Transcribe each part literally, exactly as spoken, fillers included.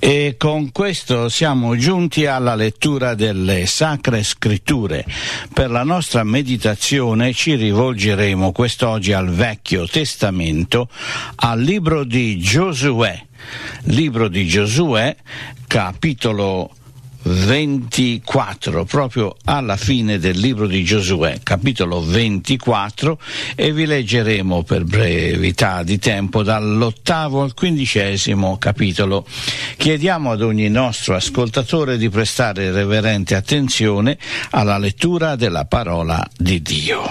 E con questo siamo giunti alla lettura delle Sacre Scritture. Per la nostra meditazione ci rivolgeremo quest'oggi al Vecchio Testamento, al libro di Giosuè. Libro di Giosuè, capitolo ventiquattro, proprio alla fine del libro di Giosuè, capitolo ventiquattro, e vi leggeremo per brevità di tempo dall'ottavo al quindicesimo capitolo. Chiediamo ad ogni nostro ascoltatore di prestare reverente attenzione alla lettura della parola di Dio.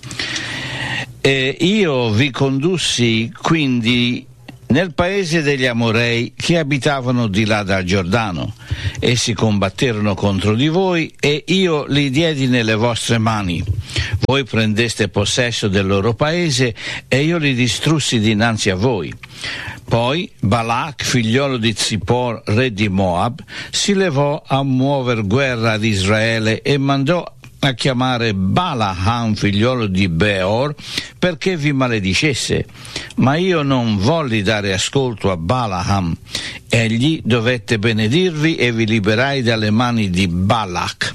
E io vi condussi quindi nel paese degli Amorei che abitavano di là dal Giordano. Essi combatterono contro di voi e io li diedi nelle vostre mani. Voi prendeste possesso del loro paese e io li distrussi dinanzi a voi. Poi Balak, figliolo di Zippor, re di Moab, si levò a muover guerra ad Israele e mandò a chiamare Balaam, figliolo di Beor, perché vi maledicesse. Ma io non volli dare ascolto a Balaam. Egli dovette benedirvi e vi liberai dalle mani di Balak.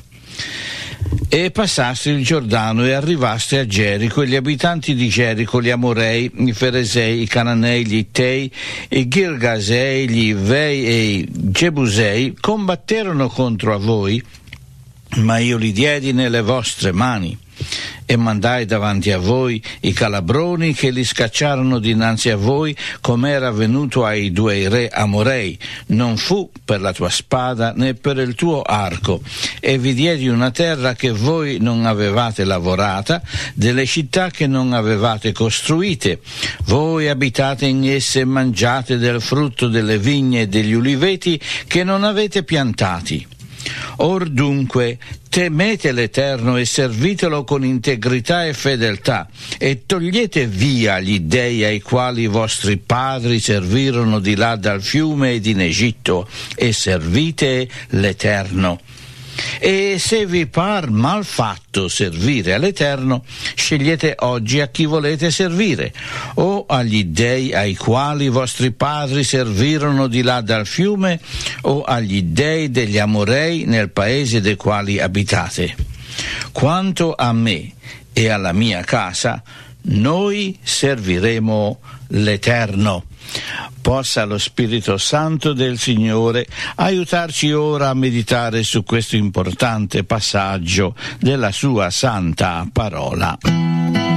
E passaste il Giordano e arrivaste a Gerico, e gli abitanti di Gerico, gli Amorei, i Feresei, i Cananei, gli Ittei, i Girgasei, gli Ivei e i Gebusei combatterono contro a voi, ma io li diedi nelle vostre mani, e mandai davanti a voi i calabroni che li scacciarono dinanzi a voi, come era avvenuto ai due re Amorei. Non fu per la tua spada né per il tuo arco, e vi diedi una terra che voi non avevate lavorata, delle città che non avevate costruite. Voi abitate in esse e mangiate del frutto delle vigne e degli uliveti che non avete piantati. Or dunque temete l'Eterno e servitelo con integrità e fedeltà, e togliete via gli dei ai quali i vostri padri servirono di là dal fiume ed in Egitto, e servite l'Eterno. E se vi par mal fatto servire all'Eterno, scegliete oggi a chi volete servire, o agli dei ai quali i vostri padri servirono di là dal fiume, o agli dei degli Amorei nel paese dei quali abitate. Quanto a me e alla mia casa, noi serviremo l'Eterno. Possa lo Spirito Santo del Signore aiutarci ora a meditare su questo importante passaggio della sua santa parola.